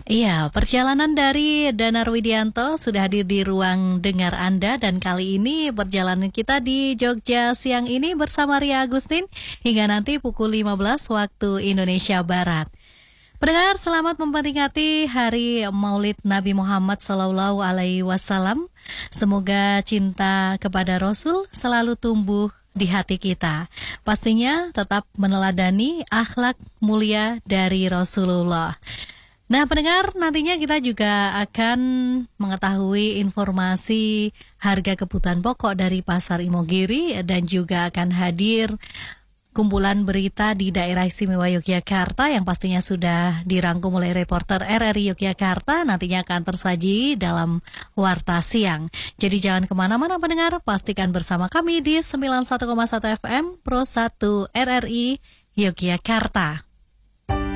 Iya, perjalanan dari Danar Widianto sudah hadir di ruang dengar Anda dan kali ini perjalanan kita di Jogja siang ini bersama Ria Agustin hingga nanti pukul 15 waktu Indonesia Barat. Pendengar, selamat memperingati Hari Maulid Nabi Muhammad Sallallahu Alaihi Wasallam. Semoga cinta kepada Rasul selalu tumbuh di hati kita. Pastinya tetap meneladani akhlak mulia dari Rasulullah. Nah, pendengar, nantinya kita juga akan mengetahui informasi harga kebutuhan pokok dari Pasar Imogiri dan juga akan hadir kumpulan berita di daerah istimewa Yogyakarta yang pastinya sudah dirangkum oleh reporter RRI Yogyakarta, nantinya akan tersaji dalam Warta Siang. Jadi jangan kemana-mana pendengar, pastikan bersama kami di 91,1 FM Pro 1 RRI Yogyakarta.